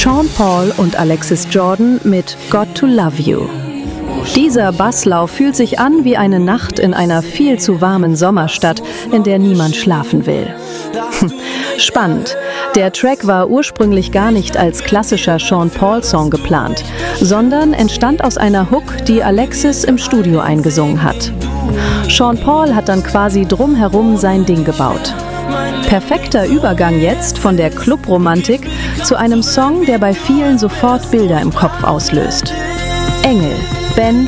Sean Paul und Alexis Jordan mit Got to Love You. Dieser Basslauf fühlt sich an wie eine Nacht in einer viel zu warmen Sommerstadt, in der niemand schlafen will. Spannend. Der Track war ursprünglich gar nicht als klassischer Sean Paul-Song geplant, sondern entstand aus einer Hook, die Alexis im Studio eingesungen hat. Sean Paul hat dann quasi drumherum sein Ding gebaut. Perfekter Übergang jetzt von der Clubromantik zu einem Song, der bei vielen sofort Bilder im Kopf auslöst. Engel, Ben